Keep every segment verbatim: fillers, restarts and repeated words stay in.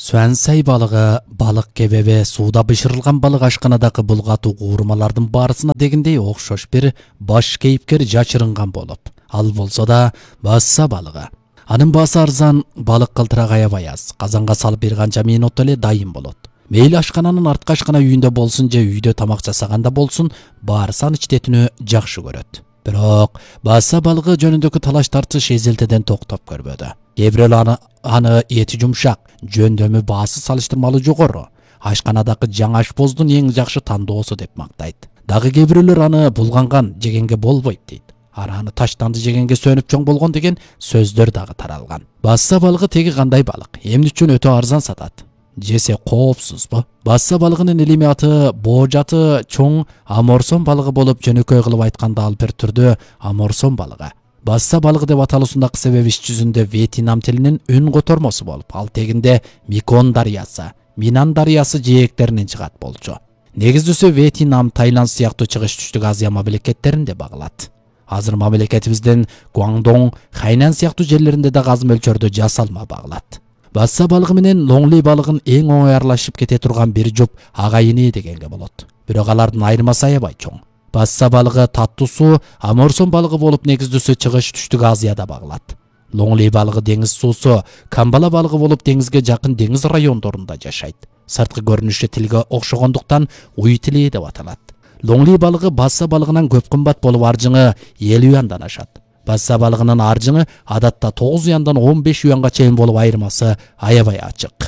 Суансай балыгы, балык кебеби, сууда бышырылган балык ашканадагы булгатуу куурмалардын баарысына дегендей окшош бир баш кейипкер жачырынган болуп. Ал болсо да басса балыгы. Анын баасы арзан, балык кылтырак аябай аз. Казанга салып бир канча минутта эле дайым болот. Мейли ашкананын артка ашкана үйүндө болсун же үйдө тамак жасаганда болсун, баарысы аны ичтетүүнү жакшы көрөт. Бирок басса балыгы жөнүндөгү талаш тартыш эзелтеден токтоп көрбөдү. Кээ бирөөлөр аны, аны эти жумшак, жөндөмү баасы салыштырмалуу жогору. Ашканадагы жаңы ашпоздун эң жакшы тандоосу деп мактайт. Дагы кээ бирөөлөр аны булганган жегенге болбойт дейт. Аны таштанды жегенге сөнүп чоң болгон деген сөздөр дагы таралган. Басса балыгы теги кандай балык? Эмне үчүн өтө арзан сатат? Жесе коопсузбу? Басса балыгынын илимий аты боожаты чоң аморсон балыгы болуп, жөнөкөй кылып айтканда ал бир түрдүү аморсон балыгы. Басса балыгы деп аталуусундагы себеби иш жүзүндө Вьетнам тилинин үн котормосу болуп, ал тегинде Меконг дарыясы, Минан дарыясы жээктеринен чыгат болчу. Негиздүүсү Вьетнам, Таиланд сыяктуу чыгыш түштүк Азия мамлекеттеринде багылат. Азыр мамлекетибиздин Гуандонг, Хайнан сыяктуу жерлеринде да аз мөлчөрдө жасалма багылат. Басса балыгы менен лоңли балыгын эң оңой аралашып кете турган бир жуп агайыны дегенге болот. Бирок алардын айырмасы аябай чоң. Басса балыгы таттуусу аморсон балыгы болуп, негиздүүсү чыгыш түштүк Азияда багылат. Лоңли балыгы деңиз суусу, камбала балыгы болуп, деңизге жакын деңиз райондорунда жашайт. Сырткы көрүнүшү тилге окшогондуктан уй тили деп аталат. Лоңли балыгы басса балыгынан көп кымбат болуп, аржыңы элүү юандан ашат. Басса балыгынын аржыңы адатта тогуз юандан он беш юанга чейин болуп, айырмасы аябай ачык.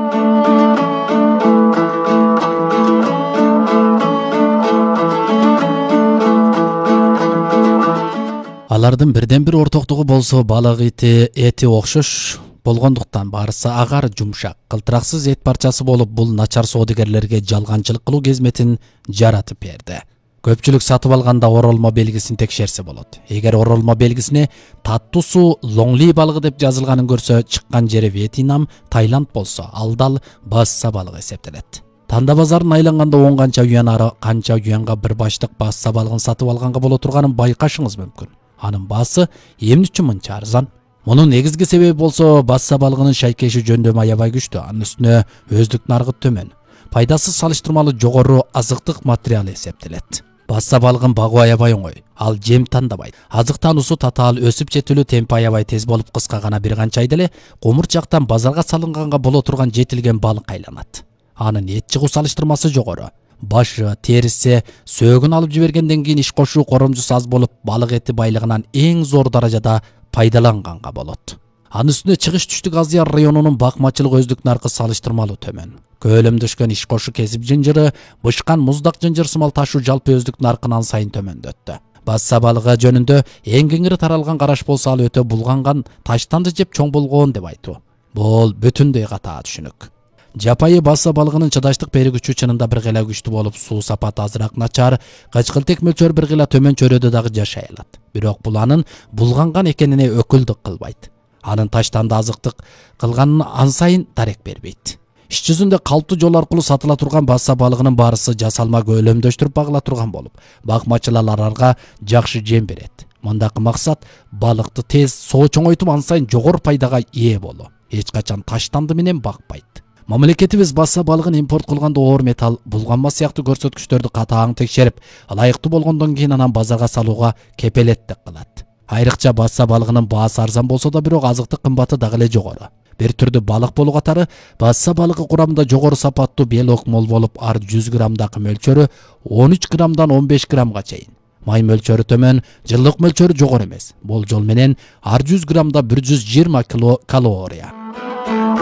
Алардын бирден бир ортоктугу болсо балык эти эти окшош болгондуктан баарысы агар жумшак, кылтыраксыз эт парчасы болуп, бул начар соодагерлерге жалганчылык кылуу кезметин жаратып берди. Көпчүлүк сатып алганда оролмо белгисин текшерсе болот. Эгер оролмо белгисине таттуусу лоңли балыгы деп жазылганын көрсө, чыккан жери Вьетнам, Таиланд болсо, ал дал басса балыгы эсептелет. Танда базарын айланганда он канча юан ары канча юанга бир баштык басса балыгын сатып алганга боло турганын байкашыңыз мүмкүн. Анын баасы эмне үчүн мынча арзан? Мунун негизги себеби болсо, басса балыгынын шайкеши жөндөмү аябай күчтүү, анын үстүнө өздүк наркы төмөн. Пайдасы салыштырмалуу жогору азыктык материал эсептелет. Басса балыгын багуу аябай оңой. Ал жем тандабайт. Азык таануусу татаал, өсүп жетилүү темпи аябай тез болуп, кыска гана бир канча айда эле комурт жактан базарга салынганга боло турган жетилген балык айланат. Анын эт чыгуу салыштырмасы жогору. Башы, териси, сөөгүн алып жибергенден кийин иш кошуу коромжусу аз болуп, балык эти байлыгынан эң зор даражада пайдаланганга болот. Анын үстүнө чыгыш түштүк Азия районунун бакмачылык өздүк наркы салыштырмалуу төмөн. Көлөмдөшкөн иш кошу кесип жынжыры, бышкан муздак жынжыр сымал ташуу жалпы өздүк наркынан сайын төмөндөттү. Басса балыгы жөнүндө эң кеңири таралган караш болсо, ал өтө булганган, таштанды жеп чоң болгон деп айтуу. Бул бүтүндөй катаа түшүнүк. Жапайы басса балыгынын чыдаштык берүүчү чынында бир гыла күчтүү болуп, суу сапаты азыраак начар, кычкылтек мөлчөрү бир гыла төмөн чөрөдө дагы жашай алат. Бирок бул анын булганган экенине өкүлдүк кылбайт. Анын таштанды азыктык кылганын ан сайын дарек бербейт. Иш жүзүндө калптуу жол аркылуу сатыла турган басса балыгынын баарысы жасалма көлөмдөштүрүп багыла турган болуп, бакмачылар аларга жакшы жем берет. Мындагы максат балыкты тез соо чоңойтуп, ан сайын жогору пайдага ээ болуу. Эч качан таштанды менен бакпайт. Мамлекетибиз басса балыгын импорт кылганда оор металл, булганма сыяктуу көрсөткүчтөрдү катаң текшерип, ылайыктуу болгондон кийин анан базарга салууга кепелеттик кылат. Айрыкча басса балыгынын баасы арзан болсо да, бирок азыктык кымбаты дагы эле жогору. Бир түрдүү балык болуу катары басса балыгы курамында жогору сапаттуу белок мол болуп, ар жүз граммдагы мөлчөрү он үч граммдан он беш граммга чейин. Май мөлчөрү төмөн, жылдык мөлчөрү жогору эмес. Болжол менен ар жүз граммда бир жүз жыйырма кило калория.